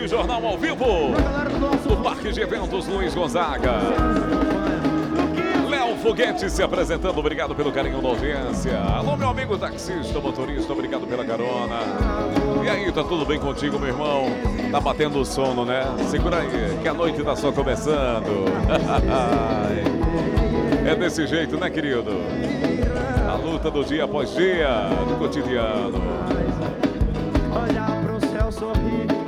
Rede Jornal ao vivo. Do Parque de Eventos Luiz Gonzaga. Léo Foguete se apresentando, obrigado pelo carinho da audiência. Alô, meu amigo taxista, motorista, obrigado pela carona. E aí, tá tudo bem contigo, meu irmão? Tá batendo o sono, né? Segura aí, que a noite tá só começando. É desse jeito, né, querido? A luta do dia após dia, do cotidiano. Olhar pro céu, sorrir.